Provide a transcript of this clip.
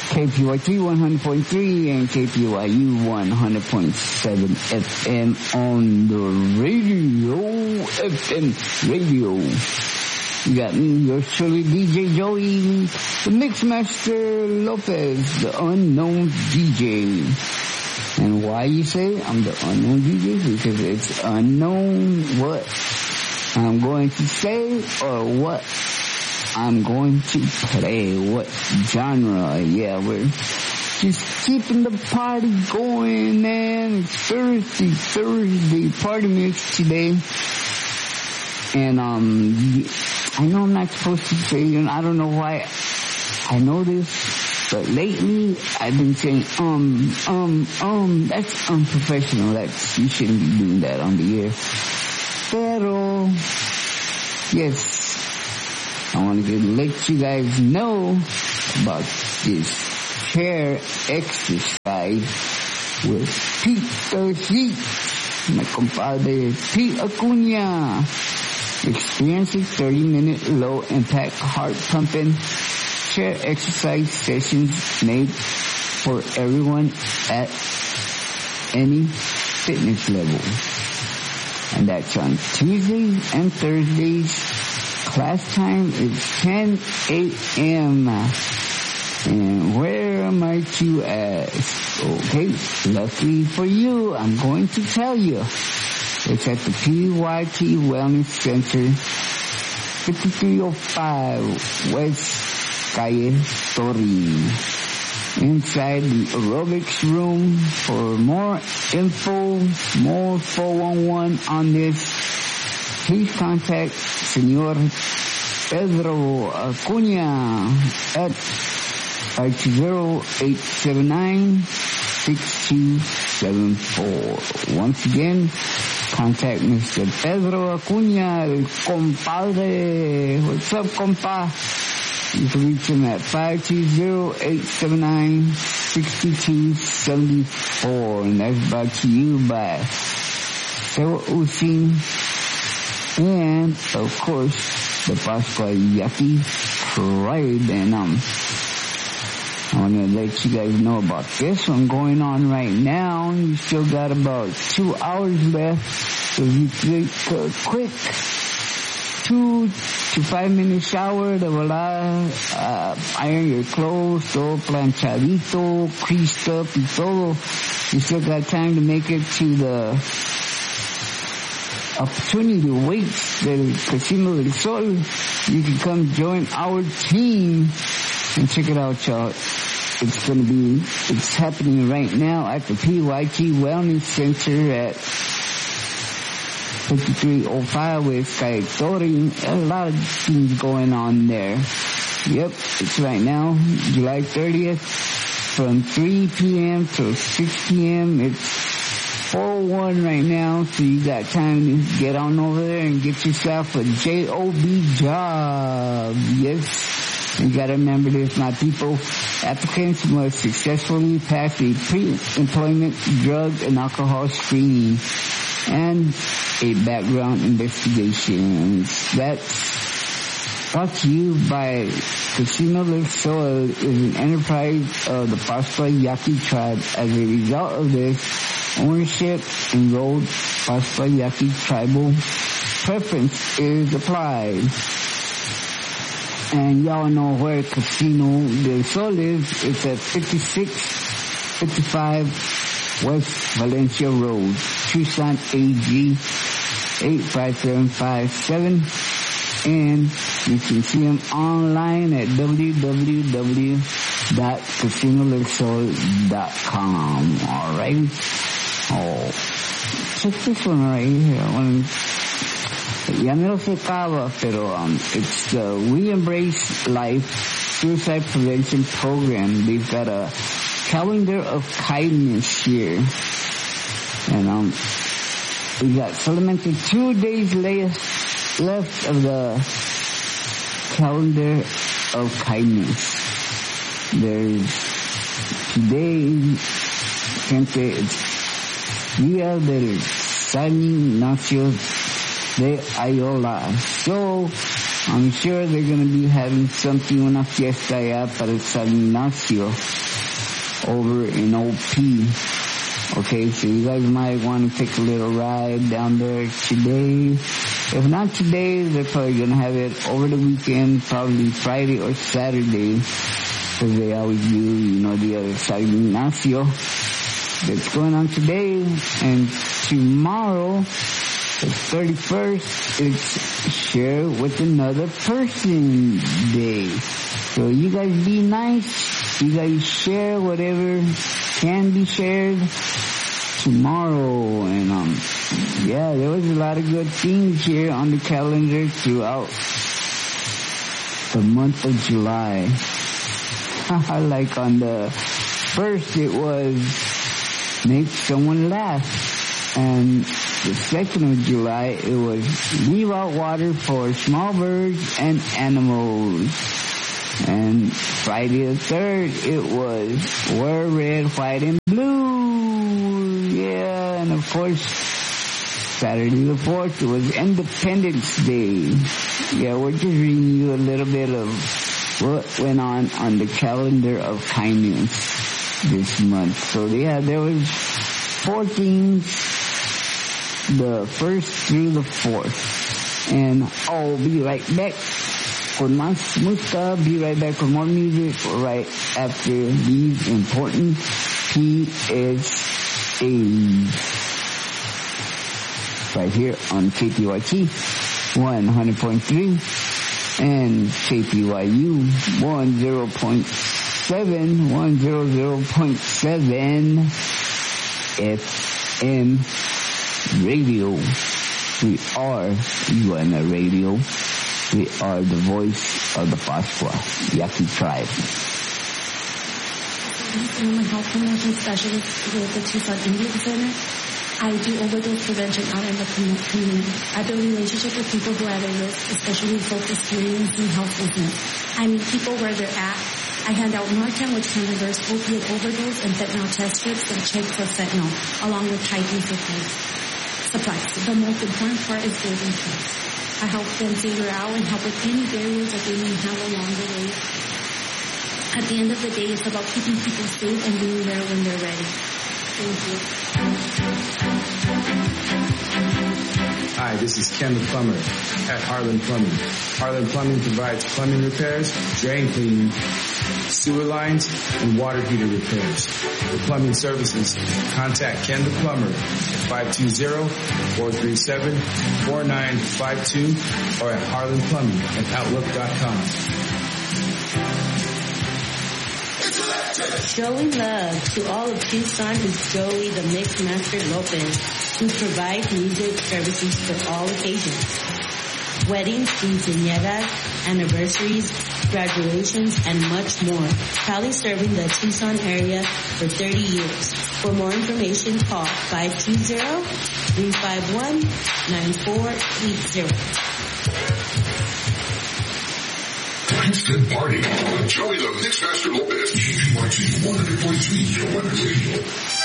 KPYT 100.3 and KPYU 100.7 FM on the radio, FM radio. You got me, yours truly, DJ Joey, the Mixmaster Lopez, the unknown DJ. And why you say I'm the unknown DJ? Because it's unknown what I'm going to say or what I'm going to play, what genre. Yeah, we're just keeping the party going, man. It's Thursday party mix today. And I know I'm not supposed to say, I don't know why I know this, but lately I've been saying that's unprofessional. You shouldn't be doing that on the air. Pero yes, I want to let you guys know about this chair exercise with Pete the Heat, my compadre Pete Acuna. Experience a 30-minute low-impact, heart-pumping chair exercise sessions made for everyone at any fitness level. And that's on Tuesdays and Thursdays. Class time is 10 a.m. And where am I to ask? Okay, luckily for you, I'm going to tell you. It's at the PYT Wellness Center, 5305 West Calle Torre. Inside the aerobics room. For more info, more 411 on this, please contact Senor Pedro Acuna at 520-879-6274. Once again, contact Mr. Pedro Acuna, el compadre. What's up, compa? You can reach him at 520-879-6274. And that's brought to you by Sewa Usin and, of course, the Pascua Yaki Tribe. And I want to let you guys know about this one going on right now. You still got about 2 hours left. So if you take a quick 2 to 5 minute shower, de volar, iron your clothes, todo planchadito, creased up y todo. You still got time to make it to the opportunity weights del Casino del Sol. You can come join our team and check it out, y'all. It's happening right now at the PYT Wellness Center at 5305 West Calle Torre. A lot of things going on there. Yep, it's right now, July 30th, from 3 p.m. to 6 p.m. It's 401 right now, so you got time to get on over there and get yourself a JOB job. Yes. You gotta remember this, my people. Applicants must successfully pass a pre-employment drug and alcohol screening and a background investigation. That's brought to you by Casino del Sol, is an enterprise of the Pascua Yaqui tribe. As a result of this, ownership enrolled Pascua Yaqui tribal preference is applied. And y'all know where Casino del Sol is. It's at 5655 West Valencia Road, Tucson, AG 85757. And you can see them online at www.casinodelsol.com. Alright? Oh, check this one right here. Ya me lo secaba, pero it's the We Embrace Life Suicide Prevention Program. They've got a calendar of kindness here. And we got solamente 2 days left of the calendar of kindness. There's today, gente, it's Día del San Ignacio de Ayola. So, I'm sure they're going to be having something, una fiesta allá para el San Ignacio over in OP. Okay, so you guys might want to take a little ride down there today. If not today, they're probably going to have it over the weekend, probably Friday or Saturday, because they always do, the other San Ignacio that's going on today. And tomorrow, the 31st, it's Share with Another Person Day. So you guys be nice. You guys share whatever can be shared tomorrow. And there was a lot of good things here on the calendar throughout the month of July. Like on the 1st, it was make someone laugh. And the 2nd of July, it was leave out water for small birds and animals. And Friday the 3rd, it was wear red, white, and blue. Yeah, and of course, Saturday the 4th, it was Independence Day. Yeah, we're just reading you a little bit of what went on the calendar of kindness this month. So yeah, there was 4 things, the 1st through the 4th. And I'll be right back with más música. Be right back with more music right after these important PSAs. Right here on KPYT 100.3 and KPYU 100.7 FM radio. We are UNA Radio. We are the voice of the Pascua Yaqui tribe. I'm a health promotion specialist with the Tucson Indian Center. I do overdose prevention out in the community. I build relationships with people who are at risk, especially folks experiencing helplessness. I meet people where they're at. I hand out Narcan, which can reverse opiate overdose, and fentanyl test strips that check for fentanyl, along with hygiene supplies. The most important part is building trust. I help them figure out and help with any barriers that they may have along the way. At the end of the day, it's about keeping people safe and being there when they're ready. Thank you. Hi, this is Ken the Plumber at Harlan Plumbing. Harlan Plumbing provides plumbing repairs, drain cleaning, sewer lines, and water heater repairs. For plumbing services, contact Ken the Plumber at 520-437-4952 or at harlanplumbing@outlook.com. Showing love to all of Tucson is Joey the Mixmaster Lopez, who provides music services for all occasions. Weddings, quinceañeras, anniversaries, graduations, and much more. Proudly serving the Tucson area for 30 years. For more information, call 520-351-9480. Instant Party with Joey the Mixmaster Lopez. KPYT 100.3 Radio.